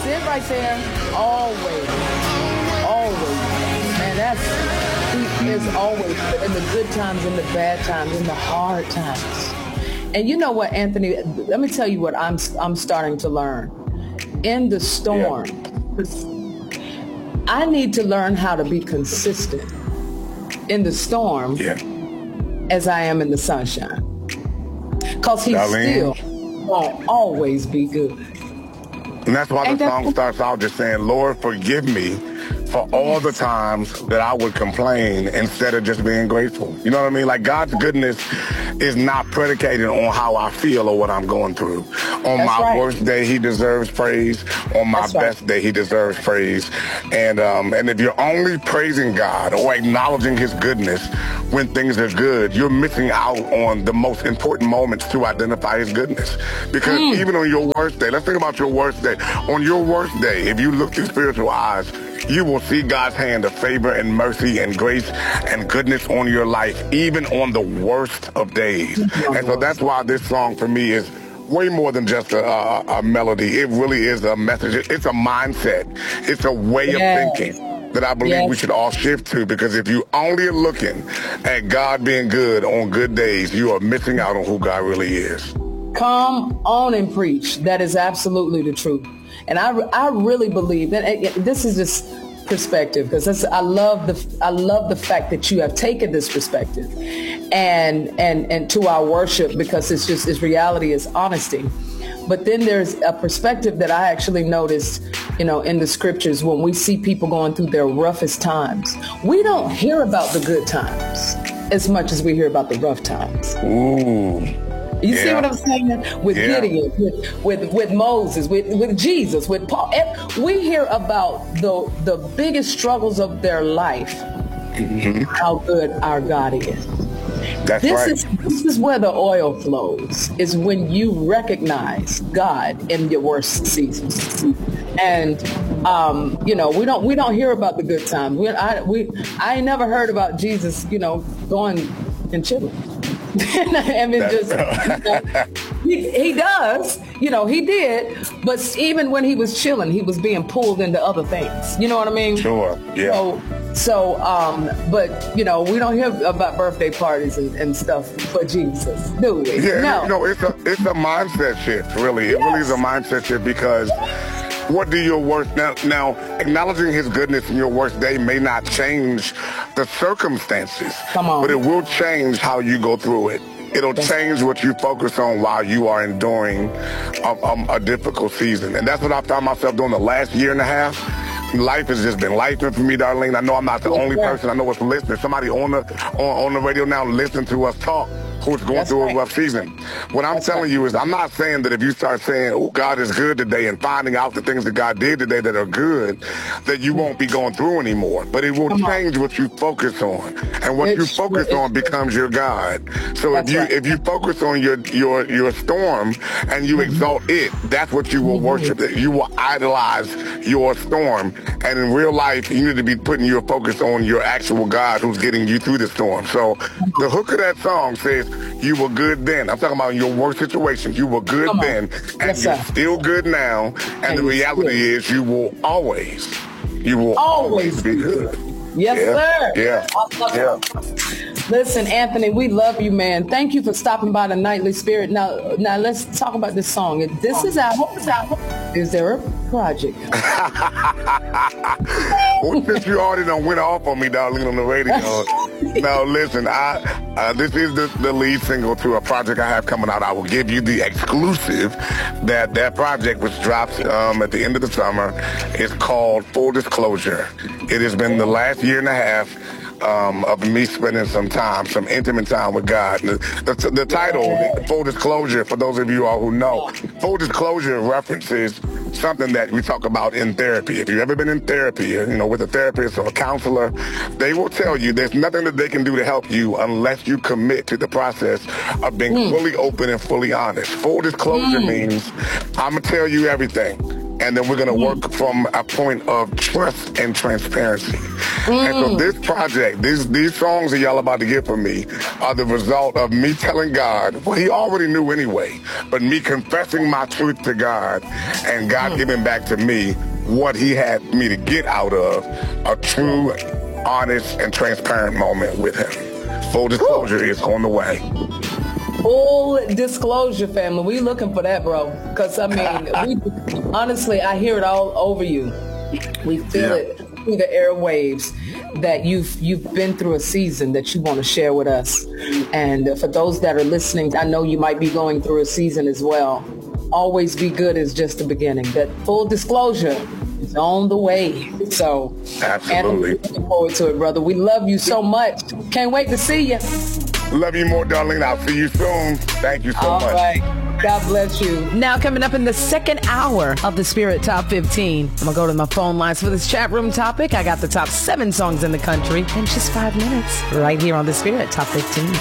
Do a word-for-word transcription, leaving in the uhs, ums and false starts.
That's it right there. Always. Always. Man, that's, he is always in the good times, in the bad times, in the hard times. And you know what, Anthony, let me tell you what I'm I'm starting to learn. In the storm, yeah. I need to learn how to be consistent in the storm yeah. as I am in the sunshine. Because he Darlene, still won't always be good. And that's why Ain't the that song cool? starts out just saying, Lord, forgive me for all the times that I would complain instead of just being grateful. You know what I mean? Like, God's goodness is not predicated on how I feel or what I'm going through. On That's my right. worst day, he deserves praise. On my That's right. best day, he deserves praise. And um, and if you're only praising God or acknowledging his goodness when things are good, you're missing out on the most important moments to identify his goodness. Because Mm. even on your worst day, let's think about your worst day. On your worst day, if you look through spiritual eyes, you will see God's hand of favor and mercy and grace and goodness on your life, even on the worst of days. And so that's why this song for me is way more than just a, a, a melody. It really is a message. It's a mindset. It's a way Yes. of thinking that I believe Yes. we should all shift to, because if you only are looking at God being good on good days, you are missing out on who God really is. Come on and preach. That is absolutely the truth. And I, I really believe that uh, this is just perspective, because I love the I love the fact that you have taken this perspective and and and to our worship, because it's just its reality is honesty. But then there's a perspective that I actually noticed, you know, in the scriptures when we see people going through their roughest times. We don't hear about the good times as much as we hear about the rough times. Ooh. You Yeah. see what I'm saying? With Yeah. Gideon, with, with with Moses, with with Jesus, with Paul. We hear about the the biggest struggles of their life. Mm-hmm. How good our God is. That's This right. is this is where the oil flows. Is when you recognize God in your worst seasons. And um, you know, we don't we don't hear about the good times. We I we I ain't never heard about Jesus, you know, going and chilling. I mean, just you know, he, he does, you know, he did, but even when he was chilling, he was being pulled into other things. You know what I mean? Sure. Yeah. So, so, um, but you know, we don't hear about birthday parties and, and stuff for Jesus, do we? Yeah, No. you know, it's a it's a mindset shift, really. It really is a mindset shift, because what do your worst now, now acknowledging his goodness in your worst day may not change the circumstances. Come on. But it will change how you go through it. It'll change what you focus on while you are enduring a, um, a difficult season. And that's what I found myself doing the last year and a half. Life has just been lifing for me, Darlene. I know I'm not the Yes, only sir. person. I know it's listening. Somebody on the on, on the radio now listening to us talk who's going That's through right. a rough season. What I'm That's telling right. you is, I'm not saying that if you start saying, oh, God is good today, and finding out the things that God did today that are good, that you won't be going through anymore. But it will Come on. change what you focus on. And what you It's- focus it's- on becomes your God. So That's if you right. if you focus on your your your storm and you exalt it, that's what you will worship. You will idolize your storm. And in real life, you need to be putting your focus on your actual God who's getting you through the storm. So the hook of that song says, you were good then. I'm talking about your worst situation. You were good Come on. then, and Yes, you're sir. still good now. And, And the you're reality still- is, you will always, you will Always always be be good. Yes, Yeah. sir. Yeah. I love Yeah. it. Listen, Anthony, we love you, man. Thank you for stopping by the Nightly Spirit. Now, now let's talk about this song. This is out. What is out? Is there a project? Well, since you already done went off on me, darling, on the radio. Now, listen, I uh, this is the, the lead single to a project I have coming out. I will give you the exclusive that that project was dropped um, at the end of the summer. It's called Full Disclosure. It has been the last year and a half Um, of me spending some time, some intimate time with God. The, the, the title, Full Disclosure, for those of you all who know, Full Disclosure references something that we talk about in therapy. If you've ever been in therapy, you know, with a therapist or a counselor, they will tell you there's nothing that they can do to help you unless you commit to the process of being mm. fully open and fully honest. Full disclosure mm. means I'm going to tell you everything. and then we're going to mm. work from a point of trust and transparency. Mm. And so this project, these these songs that y'all about to get from me are the result of me telling God what he already knew anyway, but me confessing my truth to God and God mm. giving back to me what he had me to get out of a true, honest, and transparent moment with him. Full disclosure Ooh. Is on the way. Full disclosure, family. We looking for that, bro. Because, I mean, we, honestly, I hear it all over you. We feel yeah. it through the airwaves that you've you've been through a season that you want to share with us. And for those that are listening, I know you might be going through a season as well. Always be good is just the beginning. That full disclosure is on the way. So, absolutely. And looking forward to it, brother. We love you so much. Can't wait to see you. Love you more, darling. I'll see you soon. Thank you so All much. All right. God bless you. Now coming up in the second hour of the Spirit Top fifteen, I'm going to go to my phone lines for this chat room topic. I got the top seven songs in the country in just five minutes right here on the Spirit Top fifteen.